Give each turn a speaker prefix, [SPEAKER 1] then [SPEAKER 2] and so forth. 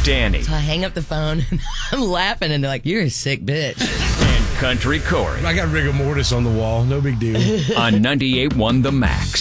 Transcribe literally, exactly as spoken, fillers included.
[SPEAKER 1] Danny.
[SPEAKER 2] So I hang up the phone and I'm laughing and they're like, you're a sick bitch.
[SPEAKER 1] And Country Corey.
[SPEAKER 3] I got rigor mortis on the wall. No big deal.
[SPEAKER 1] On ninety-eight point one The Max.